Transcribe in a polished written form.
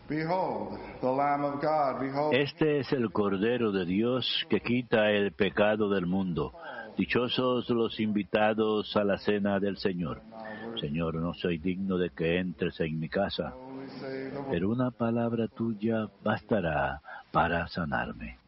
Behold, the Lamb of God, behold. Este es el Cordero de Dios que quita el pecado del mundo. Dichosos los invitados a la cena del Señor. Señor, no soy digno de que entres en mi casa, pero una palabra tuya bastará para sanarme.